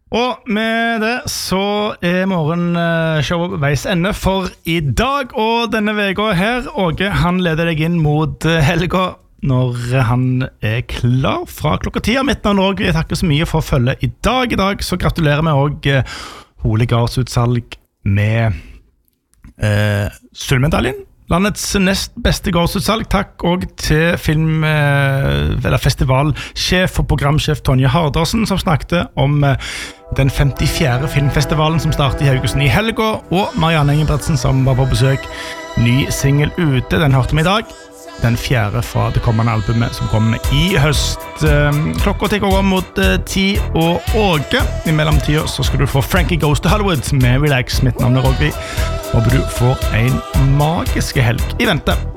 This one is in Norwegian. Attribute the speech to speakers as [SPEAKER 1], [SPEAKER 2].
[SPEAKER 1] Og med det så morgenshowet på veis ende for i dag, og denne veka her, Åge, han leder deg inn mot helga når han klar fra klokka 10. Mitt navn Åge, jeg takker så mye for å følge i dag. I dag så gratulerer vi også Hole Gardsutsalg med Sølvmedaljen. Landets nest beste gårdsutsalg. Takk også til festivalsjef og programsjef Tonje Hardersen, som snakket om den 54. filmfestivalen som startet i Haugesund i helga, og Marianne Engebretsen som var på besøk. Ny single ute, den hørte vi i dag. Den 4. fra det kommende albumet som kommer i høst. Klokka tikker over mot 10 og Åge. I mellomtiden så skal du få Frankie Goes to Hollywood med Relax. Mitt navn Rogvi. Håper du får en magisk helg i vente.